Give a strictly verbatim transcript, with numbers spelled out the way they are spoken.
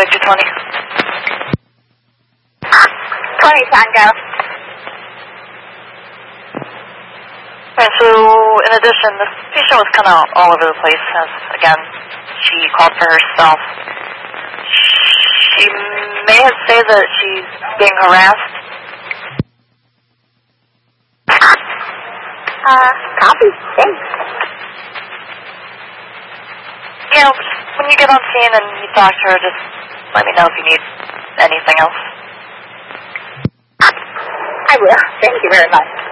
Victor twenty. twenty Tango. And so, in addition, the patient was kind of all over the place, as, again, she called for herself. She may have said that she's being harassed. Uh, copy. Thanks. You know, when you get on scene and you talk to her, just let me know if you need anything else. I will. Thank you very much.